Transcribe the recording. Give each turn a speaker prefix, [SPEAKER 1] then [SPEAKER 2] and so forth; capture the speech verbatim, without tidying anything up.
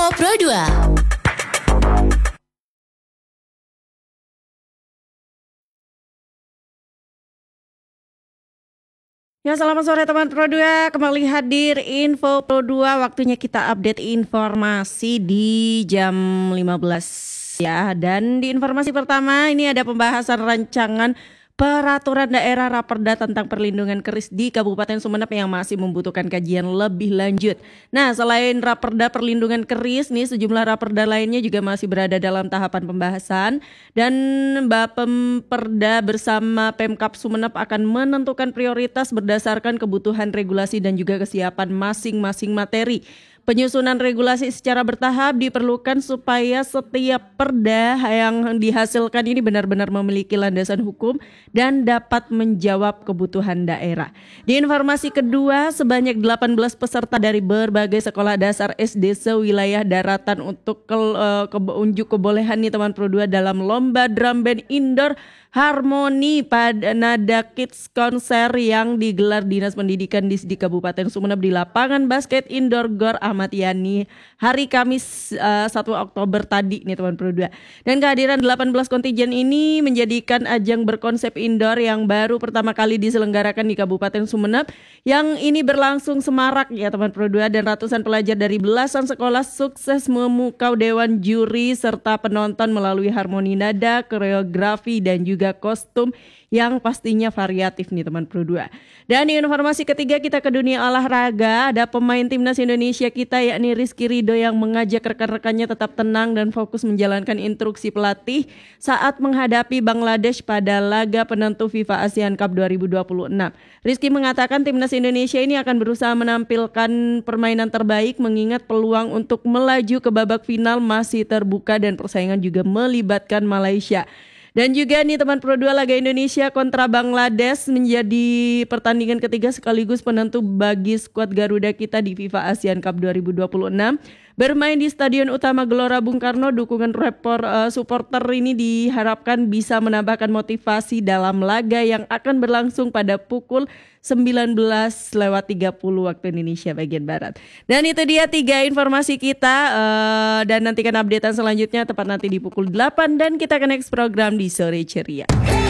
[SPEAKER 1] Info Pro dua.
[SPEAKER 2] Ya, selamat sore teman Pro dua, kembali hadir Info Pro dua, waktunya kita update informasi di jam lima belas ya. Dan di informasi pertama ini ada pembahasan rancangan peraturan daerah Raperda tentang perlindungan keris di Kabupaten Sumeneb yang masih membutuhkan kajian lebih lanjut. Nah, selain Raperda perlindungan keris nih, sejumlah Raperda lainnya juga masih berada dalam tahapan pembahasan dan Bapemperda bersama Pemkab Sumeneb akan menentukan prioritas berdasarkan kebutuhan regulasi dan juga kesiapan masing-masing materi. Penyusunan regulasi secara bertahap diperlukan supaya setiap perda yang dihasilkan ini benar-benar memiliki landasan hukum dan dapat menjawab kebutuhan daerah. Di informasi kedua, sebanyak delapan belas peserta dari berbagai sekolah dasar S D sewilayah daratan untuk ke, uh, ke, unjuk kebolehan nih teman Pro dua dalam lomba drum band indoor Harmoni pada Nada Kids konser yang digelar Dinas Pendidikan di, di Kabupaten Sumeneb di lapangan basket indoor Gor Ahmad Yani hari Kamis uh, satu Oktober tadi nih teman Pro dua. Dan kehadiran delapan belas kontingen ini menjadikan ajang berkonsep indoor yang baru pertama kali diselenggarakan di Kabupaten Sumeneb yang ini berlangsung semarak ya teman Pro dua, dan ratusan pelajar dari belasan sekolah sukses memukau dewan juri serta penonton melalui harmoni nada, koreografi dan juga kostum yang pastinya variatif nih teman Pro dua. Dan di informasi ketiga kita ke dunia olahraga, ada pemain timnas Indonesia kita yakni Rizky Ridho yang mengajak rekan-rekannya tetap tenang dan fokus menjalankan instruksi pelatih saat menghadapi Bangladesh pada laga penentu FIFA ASEAN Cup dua ribu dua puluh enam. Rizky mengatakan timnas Indonesia ini akan berusaha menampilkan permainan terbaik mengingat peluang untuk melaju ke babak final masih terbuka dan persaingan juga melibatkan Malaysia. Dan juga nih teman Pro dua, laga Indonesia kontra Bangladesh menjadi pertandingan ketiga sekaligus penentu bagi skuad Garuda kita di FIFA ASEAN Cup dua ribu dua puluh enam. Bermain di Stadion Utama Gelora Bung Karno, dukungan repor, uh, supporter ini diharapkan bisa menambahkan motivasi dalam laga yang akan berlangsung pada pukul sembilan belas lewat tiga puluh waktu Indonesia bagian Barat. Dan itu dia tiga informasi kita, uh, dan nantikan updatean selanjutnya tepat nanti di pukul delapan dan kita akan next program di Sore Ceria.